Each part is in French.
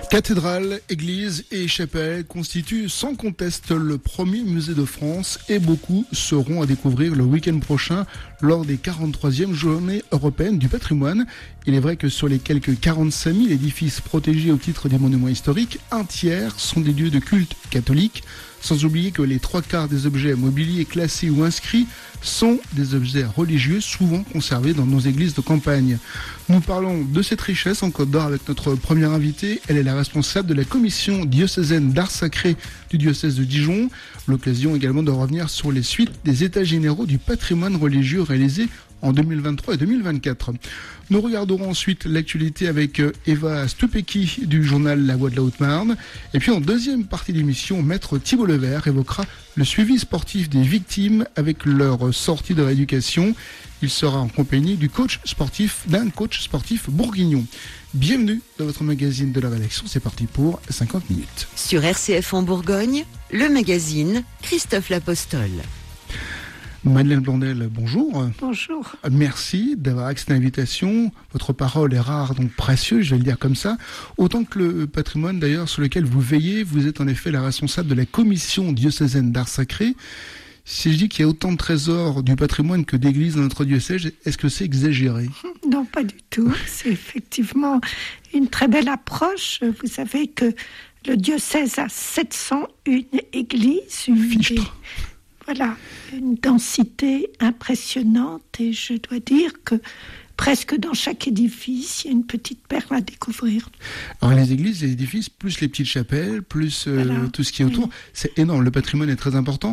Cathédrale, église et chapelle constituent sans conteste le premier musée de France et beaucoup seront à découvrir le week-end prochain lors des 43e journées européennes du patrimoine. Il est vrai que sur les quelques 45 000 édifices protégés au titre des monuments historiques, un tiers sont des lieux de culte catholiques, sans oublier que les 3/4 des objets mobiliers classés ou inscrits sont des objets religieux souvent conservés dans nos églises de campagne. Nous parlons de cette richesse en Côte d'Or avec notre première invitée. Elle est la responsable de la commission diocésaine d'art sacré du diocèse de Dijon. L'occasion également de revenir sur les suites des états généraux du patrimoine religieux réalisés en 2023 et 2024. Nous regarderons ensuite l'actualité avec Eva Stupecki du journal La Voix de la Haute-Marne. Et puis en deuxième partie d'émission, Maître Thibault Levert évoquera le suivi sportif des victimes avec leur sortie de rééducation. Il sera en compagnie d'un coach sportif bourguignon. Bienvenue dans votre magazine de la rédaction. C'est parti pour 50 minutes. Sur RCF en Bourgogne, le magazine Christophe L'Apostole. Madeleine Blondel, bonjour. Bonjour. Merci d'avoir accepté l'invitation. Votre parole est rare, donc précieuse, je vais le dire comme ça. Autant que le patrimoine d'ailleurs sur lequel vous veillez, vous êtes en effet la responsable de la commission diocésaine d'art sacré. Si je dis qu'il y a autant de trésors du patrimoine que d'églises dans notre diocèse, est-ce que c'est exagéré ? Non, pas du tout. C'est effectivement une très belle approche. Vous savez que le diocèse a 701 églises. Voilà, une densité impressionnante et je dois dire que presque dans chaque édifice, il y a une petite perle à découvrir. Alors les églises, les édifices, plus les petites chapelles, plus tout ce qui est autour, c'est énorme. Le patrimoine est très important.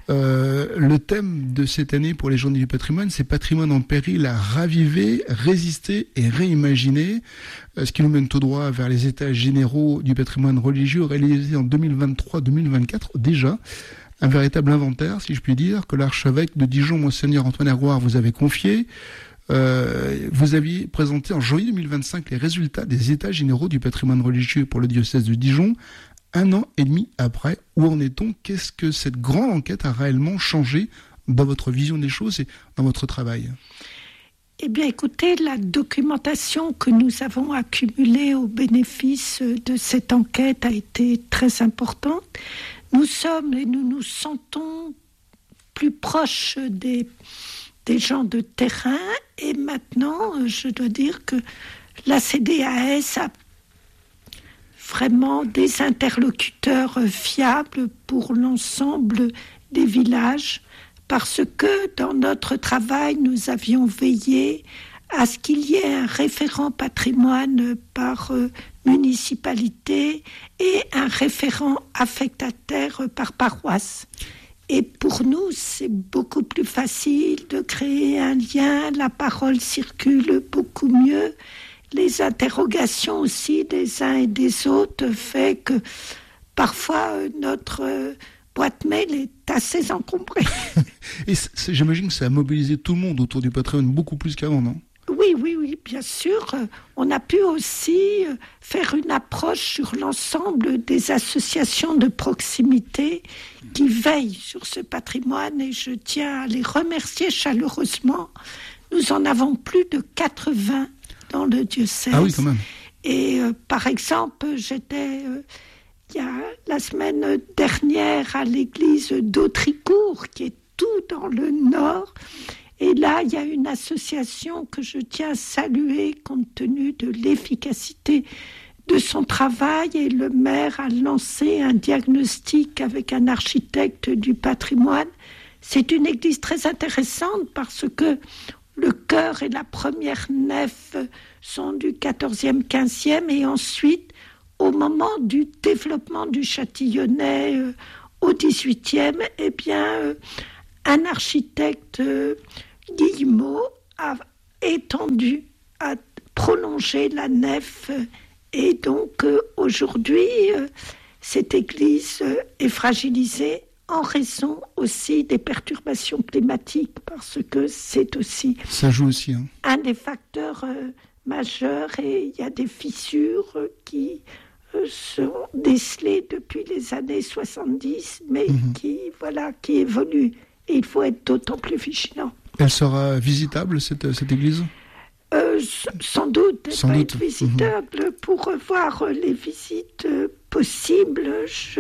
Le thème de cette année pour les Journées du patrimoine, c'est patrimoine en péril à raviver, résister et réimaginer. Ce qui nous mène tout droit vers les états généraux du patrimoine religieux réalisés en 2023-2024 déjà. Un véritable inventaire, si je puis dire, que l'archevêque de Dijon, Monseigneur Antoine Hergoire, vous avait confié. Vous aviez présenté en juillet 2025 les résultats des états généraux du patrimoine religieux pour le diocèse de Dijon. 1 an et demi après, où en est-on ? Qu'est-ce que cette grande enquête a réellement changé dans votre vision des choses et dans votre travail ? Eh bien, écoutez, la documentation que nous avons accumulée au bénéfice de cette enquête a été très importante. Nous sommes et nous nous sentons plus proches des gens de terrain et maintenant, je dois dire que la CDAS a vraiment des interlocuteurs fiables pour l'ensemble des villages parce que dans notre travail, nous avions veillé à ce qu'il y ait un référent patrimoine par municipalité et un référent affectataire par paroisse. Et pour nous, c'est beaucoup plus facile de créer un lien, la parole circule beaucoup mieux. Les interrogations aussi des uns et des autres fait que parfois notre boîte mail est assez encombrée. Et j'imagine que ça a mobilisé tout le monde autour du patrimoine beaucoup plus qu'avant, non ? Oui, bien sûr. On a pu aussi faire une approche sur l'ensemble des associations de proximité qui veillent sur ce patrimoine et je tiens à les remercier chaleureusement. Nous en avons plus de 80 dans le diocèse. Ah oui, quand même. Et par exemple, j'étais la semaine dernière à l'église d'Autricourt, qui est tout dans le nord. Et là, il y a une association que je tiens à saluer compte tenu de l'efficacité de son travail. Et le maire a lancé un diagnostic avec un architecte du patrimoine. C'est une église très intéressante parce que le chœur et la première nef sont du 14e, 15e. Et ensuite, au moment du développement du Châtillonnais au 18e, eh bien, un architecte... Guillemot a étendu, a prolongé la nef et donc aujourd'hui cette église est fragilisée en raison aussi des perturbations climatiques parce que c'est aussi ça joue aussi un des facteurs majeurs et il y a des fissures qui sont décelées depuis les années 70 mais qui évoluent et il faut être d'autant plus vigilant. Elle sera visitable, cette église ? Sans doute, pas être visitable. Pour voir les visites possibles,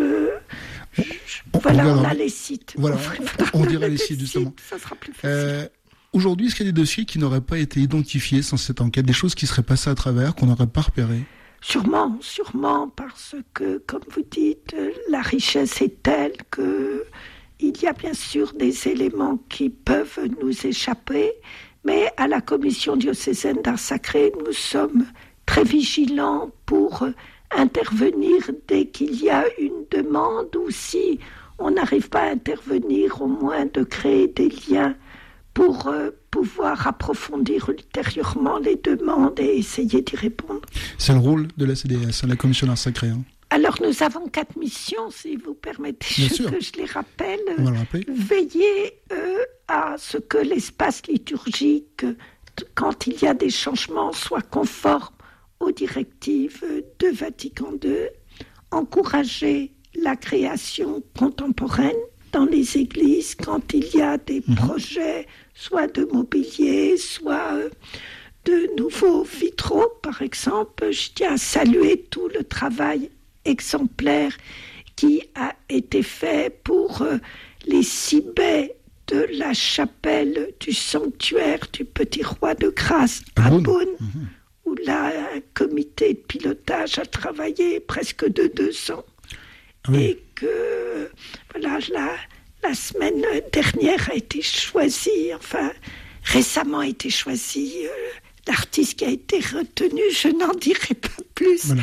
on a les sites. Voilà, on dira les sites, justement. Ça sera plus facile. Aujourd'hui, est-ce qu'il y a des dossiers qui n'auraient pas été identifiés sans cette enquête, des choses qui seraient passées à travers, qu'on n'aurait pas repérées ? Sûrement, parce que, comme vous dites, la richesse est telle que il y a bien sûr des éléments qui peuvent nous échapper, mais à la Commission diocésaine d'art sacré, nous sommes très vigilants pour intervenir dès qu'il y a une demande, ou si on n'arrive pas à intervenir, au moins de créer des liens pour pouvoir approfondir ultérieurement les demandes et essayer d'y répondre. C'est le rôle de la CDS, la Commission d'art sacré. Alors nous avons 4 missions, si vous permettez que je les rappelle. On va le rappeler. Veiller à ce que l'espace liturgique, quand il y a des changements, soit conforme aux directives de Vatican II. Encourager la création contemporaine dans les églises quand il y a des projets, soit de mobilier, soit de nouveaux vitraux, par exemple. Je tiens à saluer tout le travail exemplaire qui a été fait pour les 6 baies de la chapelle du sanctuaire du Petit Roi de Grâce à Beaune, où là, un comité de pilotage a travaillé presque de 2 ans. Et que, voilà, la semaine dernière a été choisie, récemment a été choisi l'artiste qui a été retenu, je n'en dirai pas plus,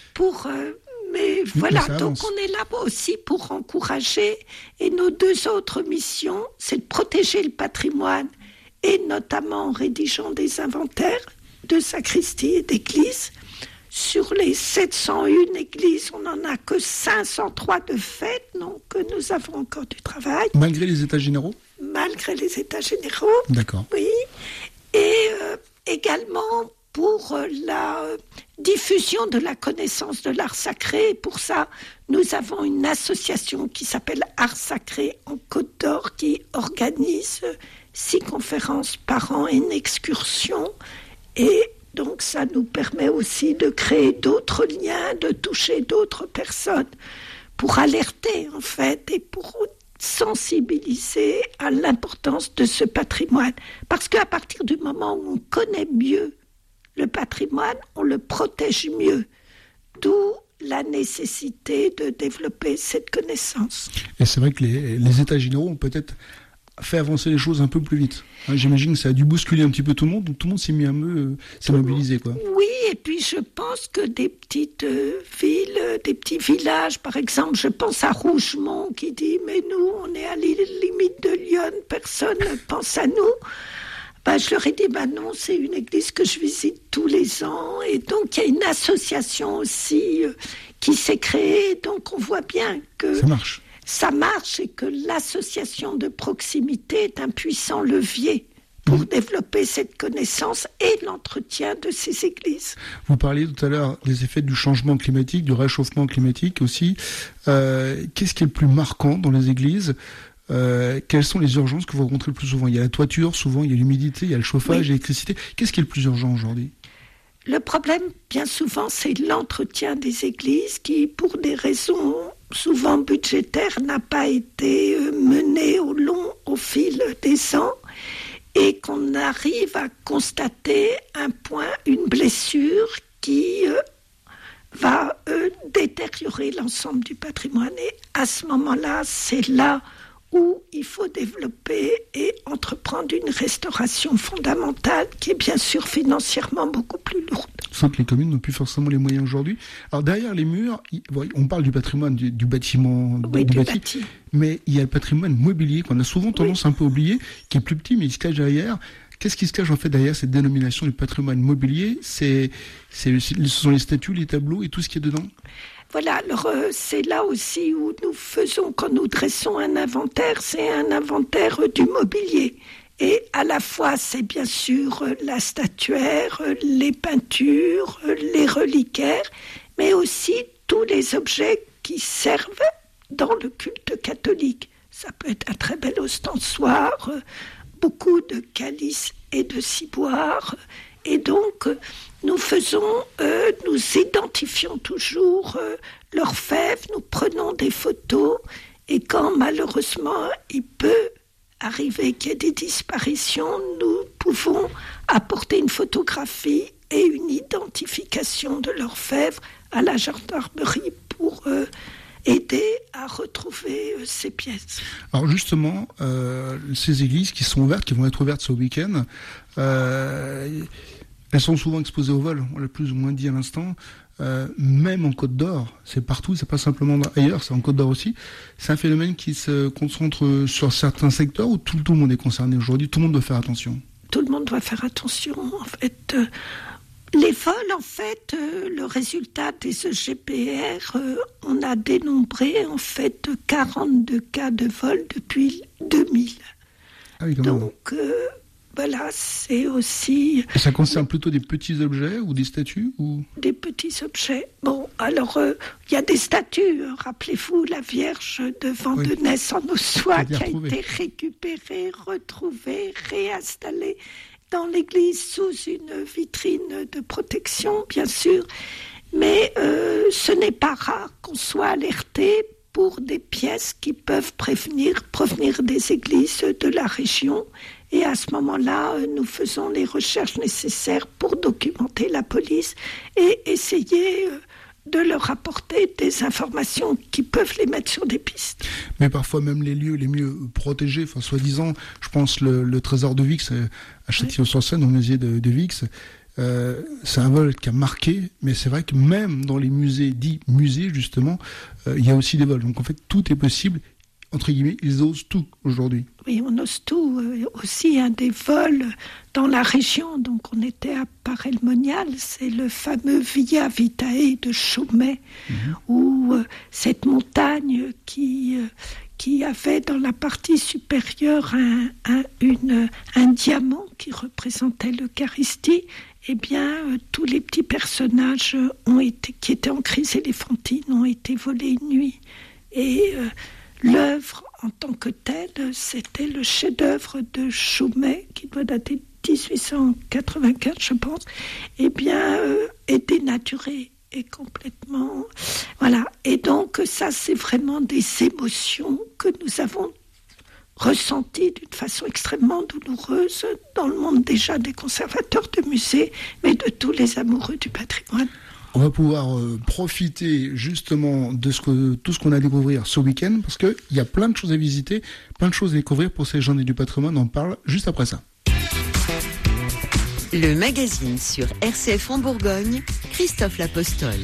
mais voilà, donc on est là aussi pour encourager, et nos 2 autres missions, c'est de protéger le patrimoine, et notamment en rédigeant des inventaires de sacristies et d'églises. Sur les 701 églises, on n'en a que 503 de fait, donc nous avons encore du travail. Malgré les états généraux ? Malgré les états généraux. D'accord. Oui. Et également pour la diffusion de la connaissance de l'art sacré. Et pour ça, nous avons une association qui s'appelle Art Sacré en Côte d'Or qui organise 6 conférences par an et une excursion. Et donc ça nous permet aussi de créer d'autres liens, de toucher d'autres personnes pour alerter en fait et pour sensibiliser à l'importance de ce patrimoine. Parce qu'à partir du moment où on connaît mieux le patrimoine, on le protège mieux. D'où la nécessité de développer cette connaissance. Et c'est vrai que les états généraux ont peut-être fait avancer les choses un peu plus vite. J'imagine que ça a dû bousculer un petit peu tout le monde, donc tout le monde s'est mis à s'est mobilisé, quoi. Oui, et puis je pense que des petites villes, des petits villages, par exemple, je pense à Rougemont qui dit « mais nous, on est à la limite de Lyon, personne ne pense à nous ». Je leur ai dit, non, c'est une église que je visite tous les ans. Et donc, il y a une association aussi qui s'est créée. Donc, on voit bien que ça marche et que l'association de proximité est un puissant levier pour développer cette connaissance et l'entretien de ces églises. Vous parliez tout à l'heure des effets du changement climatique, du réchauffement climatique aussi. Qu'est-ce qui est le plus marquant dans les églises ? Quelles sont les urgences que vous rencontrez le plus souvent ? Il y a la toiture, souvent, il y a l'humidité, il y a le chauffage, l'électricité. Qu'est-ce qui est le plus urgent aujourd'hui ? Le problème, bien souvent, c'est l'entretien des églises qui, pour des raisons souvent budgétaires, n'a pas été mené au fil des ans et qu'on arrive à constater une blessure qui va détériorer l'ensemble du patrimoine. Et à ce moment-là, c'est là où il faut développer et entreprendre une restauration fondamentale qui est bien sûr financièrement beaucoup plus lourde. Sauf que les communes n'ont plus forcément les moyens aujourd'hui. Alors derrière les murs, on parle du patrimoine du bâtiment, du bâti, mais il y a le patrimoine mobilier qu'on a souvent tendance un peu à oublier, qui est plus petit mais il se cache derrière. Qu'est-ce qui se cache en fait derrière cette dénomination du patrimoine mobilier ? Ce sont les statues, les tableaux et tout ce qui est dedans ? Voilà, alors c'est là aussi où nous faisons, quand nous dressons un inventaire, c'est un inventaire du mobilier. Et à la fois, c'est bien sûr la statuaire, les peintures, les reliquaires, mais aussi tous les objets qui servent dans le culte catholique. Ça peut être un très bel ostensoir, beaucoup de calices et de ciboires. Et donc, nous identifions toujours l'orfèvre, nous prenons des photos, et quand malheureusement il peut arriver qu'il y ait des disparitions, nous pouvons apporter une photographie et une identification de l'orfèvre à la gendarmerie pour aider à retrouver ces pièces. Alors justement, ces églises qui sont ouvertes, qui vont être ouvertes ce week-end, elles sont souvent exposées au vol, on l'a plus ou moins dit à l'instant, même en Côte d'Or, c'est partout, c'est pas simplement ailleurs, c'est en Côte d'Or aussi. C'est un phénomène qui se concentre sur certains secteurs où tout le monde est concerné aujourd'hui, tout le monde doit faire attention. Tout le monde doit faire attention, en fait. Les vols, en fait, le résultat des EGPR, on a dénombré, en fait, 42 cas de vol depuis 2000. Ah oui, quand même. Donc, voilà, c'est aussi... Et ça concerne plutôt des petits objets ou des statues ou... Des petits objets. Bon, alors, il y a des statues. Rappelez-vous, la Vierge de Vandenesse en Ossois qui a été récupérée, retrouvée, réinstallée dans l'église sous une vitrine de protection, bien sûr. Mais ce n'est pas rare qu'on soit alerté pour des pièces qui peuvent provenir des églises de la région. Et à ce moment-là, nous faisons les recherches nécessaires pour documenter la police et essayer de leur apporter des informations qui peuvent les mettre sur des pistes. Mais parfois même les lieux les mieux protégés, enfin soi-disant, je pense le trésor de Vix à Châtillon-sur-Seine, au musée de Vix, c'est un vol qui a marqué, mais c'est vrai que même dans les musées, dits musées justement, il y a aussi des vols. Donc en fait, tout est possible. Entre guillemets, ils osent tout aujourd'hui. Oui, on ose tout. Aussi, des vols dans la région. Donc, on était à Paray-le-Monial. C'est le fameux Via Vitae de Chaumet, où cette montagne qui avait dans la partie supérieure un diamant qui représentait l'Eucharistie, eh bien, tous les petits personnages qui étaient en crise éléphantine ont été volés une nuit. Et... l'œuvre en tant que telle, c'était le chef-d'œuvre de Chaumet, qui doit dater de 1895, je pense, eh bien, est dénaturé et complètement... Voilà. Et donc, ça, c'est vraiment des émotions que nous avons ressenties d'une façon extrêmement douloureuse dans le monde déjà des conservateurs de musées, mais de tous les amoureux du patrimoine. On va pouvoir profiter justement de tout ce qu'on a à découvrir ce week-end, parce qu'il y a plein de choses à visiter, plein de choses à découvrir pour ces journées du patrimoine. On en parle juste après ça. Le magazine sur RCF en Bourgogne, Christophe L'Apostol.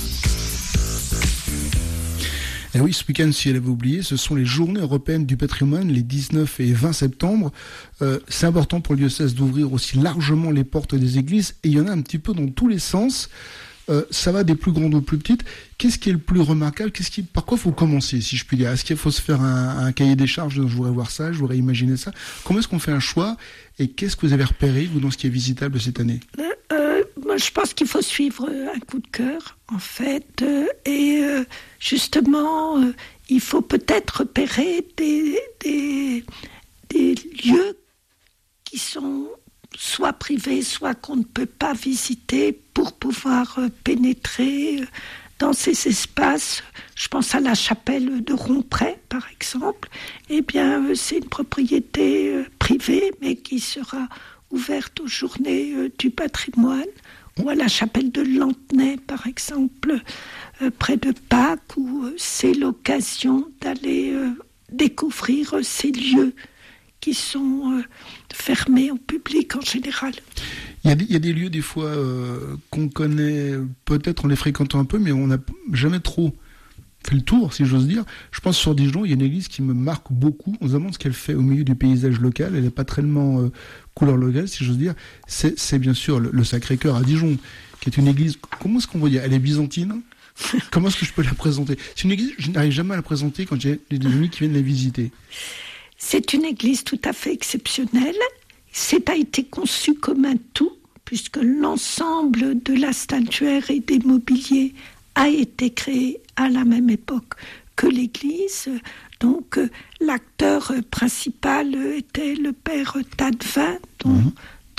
Et oui, ce week-end, si elle avait oublié, ce sont les journées européennes du patrimoine, les 19 et 20 septembre. C'est important pour le diocèse d'ouvrir aussi largement les portes des églises, et il y en a un petit peu dans tous les sens. Ça va des plus grandes aux plus petites. Qu'est-ce qui est le plus remarquable ? Par quoi il faut commencer, si je puis dire ? Est-ce qu'il faut se faire un cahier des charges ? Je voudrais voir ça, je voudrais imaginer ça. Comment est-ce qu'on fait un choix ? Et qu'est-ce que vous avez repéré, vous, dans ce qui est visitable cette année ? Moi, je pense qu'il faut suivre un coup de cœur, en fait. Justement, il faut peut-être repérer des lieux qui sont soit privés, soit qu'on ne peut pas visiter pour pouvoir pénétrer dans ces espaces. Je pense à la chapelle de Rompray, par exemple. Eh bien, c'est une propriété privée, mais qui sera ouverte aux journées du patrimoine. Ou à la chapelle de Lantenay, par exemple, près de Pâques, où c'est l'occasion d'aller découvrir ces lieux qui sont fermés au public en général. Il y a des lieux, des fois, qu'on connaît, peut-être en les fréquentant un peu, mais on n'a jamais trop fait le tour, si j'ose dire. Je pense sur Dijon, il y a une église qui me marque beaucoup. On se demande ce qu'elle fait au milieu du paysage local. Elle n'est pas tellement couleur locale, si j'ose dire. C'est bien sûr le Sacré-Cœur à Dijon, qui est une église... Comment est-ce qu'on va dire ? Elle est byzantine ? Comment est-ce que je peux la présenter ? C'est une église, je n'arrive jamais à la présenter quand j'ai des amis qui viennent la visiter. C'est une église tout à fait exceptionnelle. C'est a été conçu comme un tout, puisque l'ensemble de la statuaire et des mobiliers a été créé à la même époque que l'église. Donc, l'acteur principal était le père Tadevin, dont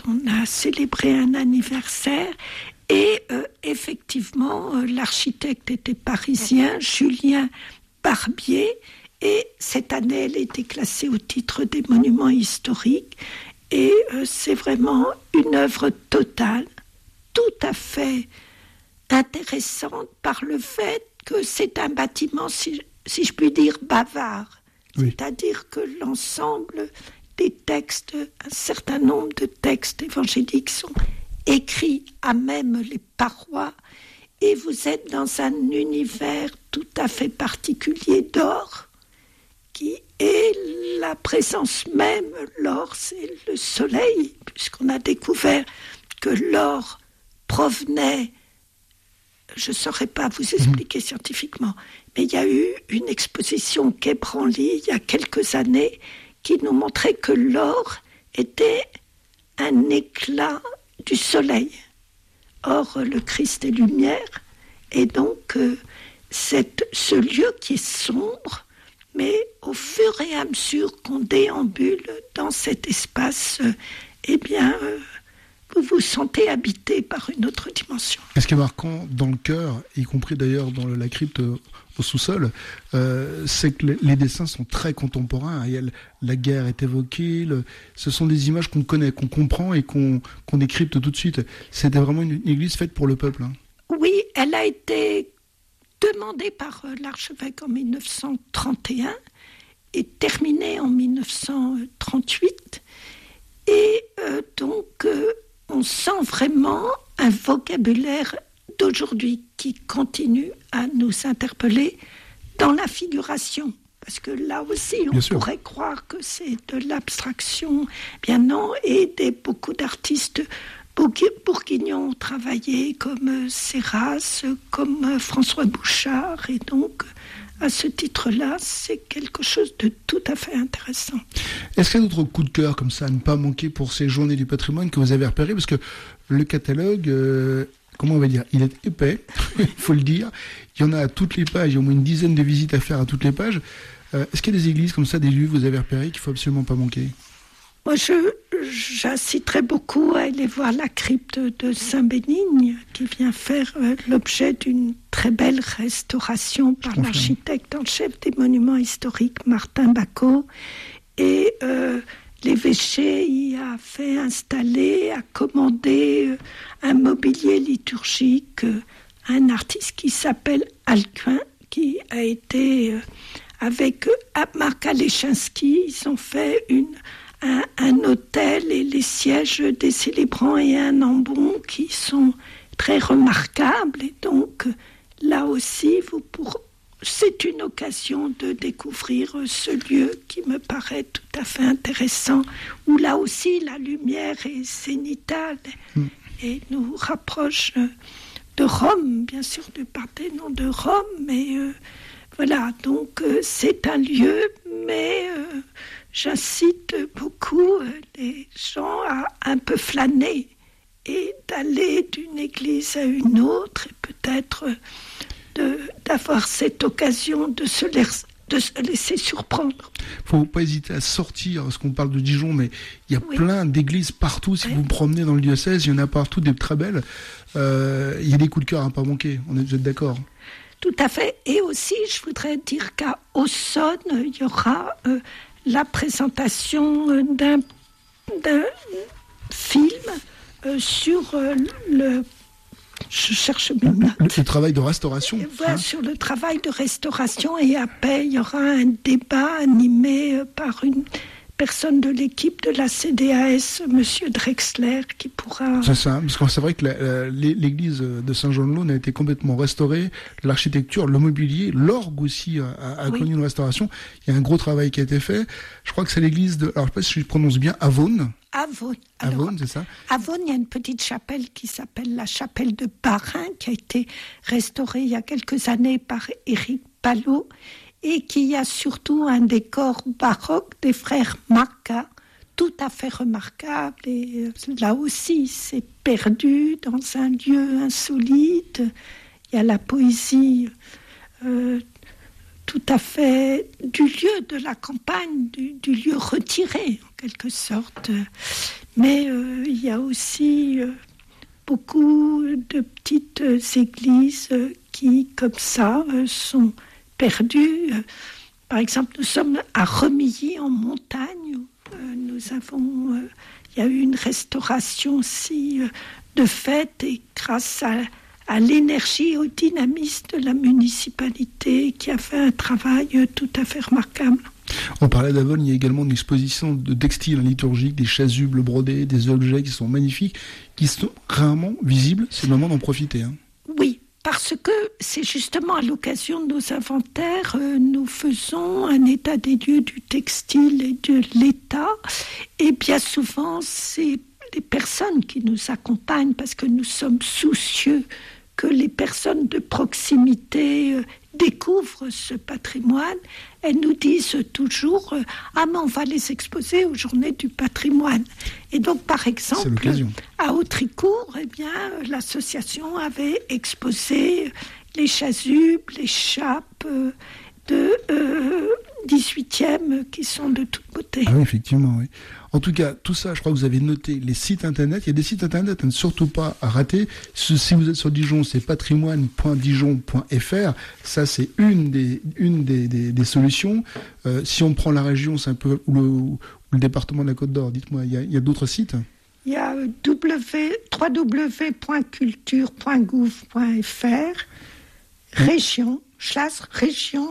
on a célébré un anniversaire. Et effectivement, l'architecte était parisien, Julien Barbier. Et cette année, elle a été classée au titre des monuments historiques. Et c'est vraiment une œuvre totale, tout à fait intéressante par le fait que c'est un bâtiment, si je puis dire, bavard. Oui. C'est-à-dire que l'ensemble des textes, un certain nombre de textes évangéliques sont écrits à même les parois, et vous êtes dans un univers tout à fait particulier d'or, qui est la présence même. L'or, c'est le soleil, puisqu'on a découvert que l'or provenait, je ne saurais pas vous expliquer scientifiquement, mais il y a eu une exposition Quai Branly il y a quelques années qui nous montrait que l'or était un éclat du soleil. Or, le Christ est lumière, et donc ce lieu qui est sombre, mais au fur et à mesure qu'on déambule dans cet espace, vous vous sentez habité par une autre dimension. Et ce qui est marquant dans le chœur, y compris d'ailleurs dans la crypte au sous-sol, c'est que les dessins sont très contemporains. La guerre est évoquée, ce sont des images qu'on connaît, qu'on comprend et qu'on décrypte tout de suite. C'était vraiment une église faite pour le peuple. Oui, elle a été demandée par l'archevêque en 1931 et terminée en 1938. Et on sent vraiment un vocabulaire d'aujourd'hui qui continue à nous interpeller dans la figuration. Parce que là aussi, on pourrait croire que c'est de l'abstraction. Bien non, et beaucoup d'artistes bourguignons ont travaillé, comme Serras, comme François Bouchard. Et donc, à ce titre-là, c'est quelque chose de tout à fait intéressant. Est-ce qu'il y a d'autres coups de cœur comme ça à ne pas manquer pour ces journées du patrimoine que vous avez repérés? Parce que le catalogue, comment on va dire, il est épais, il faut le dire. Il y en a à toutes les pages, il y a au moins une dizaine de visites à faire à toutes les pages. Est-ce qu'il y a des églises comme ça, des lieux que vous avez repérés qu'il ne faut absolument pas manquer? Moi, j'inciterais beaucoup à aller voir la crypte de Saint-Bénigne, qui vient faire l'objet d'une très belle restauration par l'architecte en chef des monuments historiques, Martin Bacot. Et l'évêché y a fait installer, a commandé un mobilier liturgique à un artiste qui s'appelle Alcuin, qui a été, avec Marc Alechinsky, ils ont fait un autel et les sièges des célébrants et un ambon qui sont très remarquables. Et donc, là aussi, c'est une occasion de découvrir ce lieu qui me paraît tout à fait intéressant, où là aussi, la lumière est zénithale et nous rapproche de Rome, bien sûr, du Parthénon de Rome. Mais voilà, donc c'est un lieu, mais j'incite beaucoup les gens à un peu flâner et d'aller d'une église à une autre et peut-être d'avoir cette occasion de se laisser surprendre. Il ne faut pas hésiter à sortir, parce qu'on parle de Dijon, mais il y a plein d'églises partout. Si vous vous promenez dans le diocèse, il y en a partout des très belles. Il y a des coups de cœur à ne pas manquer, vous êtes d'accord? Tout à fait. Et aussi, je voudrais dire qu'à Aussonne, il y aura la présentation d'un film sur je cherche mes notes. Le travail de restauration. Voilà, sur le travail de restauration. Et après, il y aura un débat animé par une personne de l'équipe de la CDAS, Monsieur Drexler, qui pourra... C'est ça, parce que c'est vrai que l'église de Saint-Jean-de-Laune a été complètement restaurée, l'architecture, le mobilier, l'orgue aussi a connu une restauration. Il y a un gros travail qui a été fait. Je crois que c'est l'église de... Alors, je ne sais pas si je prononce bien, Avone. Avone, c'est ça. Avone, il y a une petite chapelle qui s'appelle la chapelle de Barin, qui a été restaurée il y a quelques années par Éric Palot, et qui a surtout un décor baroque des frères Macca, tout à fait remarquable. Et là aussi, c'est perdu dans un lieu insolite. Il y a la poésie tout tout à fait du lieu de la campagne, du lieu retiré en quelque sorte. Mais il y a aussi beaucoup de petites églises qui, comme ça, sont perdues. Par exemple, nous sommes à Remilly en montagne. Il y a eu une restauration aussi de fait, et grâce à l'énergie et au dynamisme de la municipalité qui a fait un travail tout à fait remarquable. On parlait d'Avon, il y a également une exposition de textiles liturgiques, des chasubles brodés, des objets qui sont magnifiques, qui sont rarement visibles. C'est le moment d'en profiter. Oui, parce que c'est justement à l'occasion de nos inventaires, nous faisons un état des lieux du textile et de l'État. Et bien souvent, c'est les personnes qui nous accompagnent parce que nous sommes soucieux que les personnes de proximité découvrent ce patrimoine. Elles nous disent toujours « Ah, mais on va les exposer aux Journées du patrimoine ». Et donc, par exemple, à Autricourt, l'association avait exposé les chasubles, les chapes de 18e qui sont de toute beauté. Ah oui, effectivement, oui. En tout cas, tout ça, je crois que vous avez noté les sites internet. Il y a des sites internet à ne surtout pas à rater. Si vous êtes sur Dijon, c'est patrimoine.dijon.fr. Ça, c'est une des solutions. Si on prend la région, c'est un peu ou le département de la Côte d'Or. Dites-moi, il y a d'autres sites? Il y a www.culture.gouv.fr, région, chasse, région,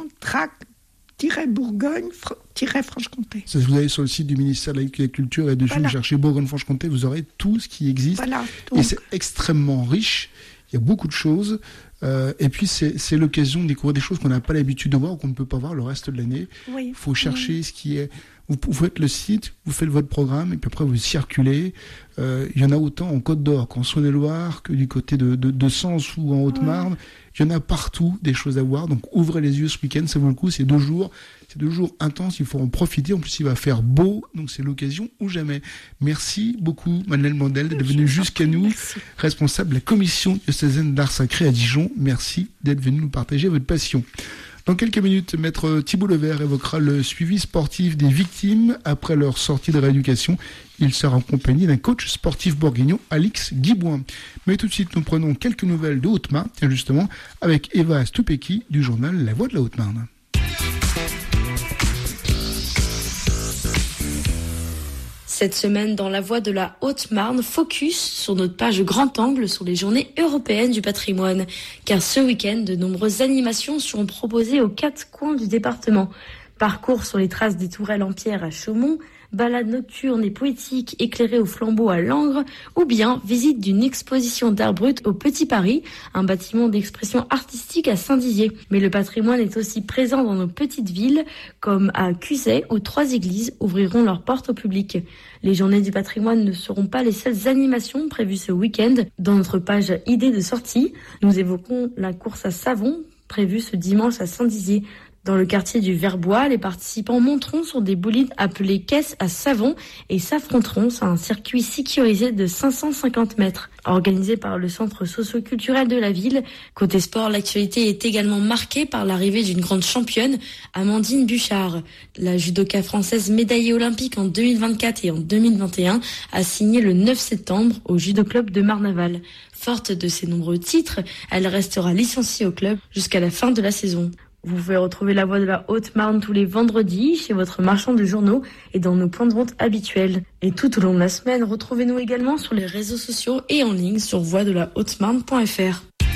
Bourgogne-Franche-Comté. Ça, vous allez sur le site du ministère de l'Agriculture et dessus, vous cherchez Bourgogne-Franche-Comté, vous aurez tout ce qui existe. Voilà, et c'est extrêmement riche. Il y a beaucoup de choses. Et puis, c'est l'occasion de découvrir des choses qu'on n'a pas l'habitude de voir ou qu'on ne peut pas voir le reste de l'année. Il faut chercher ce qui est... Vous faites le site, vous faites votre programme, et puis après, vous circulez. Il y en a autant en Côte d'Or qu'en Saône-et-Loire, que du côté de Sens ou en Haute-Marne. Il y en a partout des choses à voir. Donc, ouvrez les yeux ce week-end, ça vaut le coup. C'est 2 jours. C'est 2 jours intenses, il faut en profiter. En plus, il va faire beau, donc c'est l'occasion ou jamais. Merci beaucoup, Madeleine Mandel, d'être venue jusqu'à nous, responsable de la commission diocésaine d'art sacré à Dijon. Merci d'être venu nous partager votre passion. Dans quelques minutes, Maître Thibault Levert évoquera le suivi sportif des victimes après leur sortie de rééducation. Il sera accompagné d'un coach sportif bourguignon, Alix Guibouin. Mais tout de suite, nous prenons quelques nouvelles de Haute-Marne, tiens justement, avec Eva Stupeki du journal La Voix de la Haute-Marne. Cette semaine, dans La Voix de la Haute-Marne, focus sur notre page Grand Angle sur les Journées européennes du patrimoine. Car ce week-end, de nombreuses animations seront proposées aux 4 coins du département. Parcours sur les traces des tourelles en pierre à Chaumont, balade nocturne et poétique éclairée au flambeau à Langres, ou bien visite d'une exposition d'art brut au Petit Paris, un bâtiment d'expression artistique à Saint-Dizier. Mais le patrimoine est aussi présent dans nos petites villes, comme à Cuzet, où 3 églises ouvriront leurs portes au public. Les Journées du patrimoine ne seront pas les seules animations prévues ce week-end. Dans notre page idées de sortie, nous évoquons la course à savon, prévue ce dimanche à Saint-Dizier. Dans le quartier du Verbois, les participants monteront sur des bolides appelées caisses à savon et s'affronteront sur un circuit sécurisé de 550 mètres. Organisé par le centre socio-culturel de la ville, côté sport, l'actualité est également marquée par l'arrivée d'une grande championne, Amandine Buchard. La judoka française médaillée olympique en 2024 et en 2021 a signé le 9 septembre au Judo Club de Marnaval. Forte de ses nombreux titres, elle restera licenciée au club jusqu'à la fin de la saison. Vous pouvez retrouver La Voix de la Haute-Marne tous les vendredis chez votre marchand de journaux et dans nos points de vente habituels. Et tout au long de la semaine, retrouvez-nous également sur les réseaux sociaux et en ligne sur voixdelahaute-marne.fr.